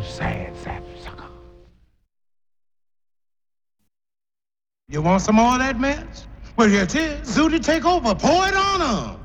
sad sap sucker. You want some more of that mess? Well, here it is. Zooty, take over. Pour it on 'em.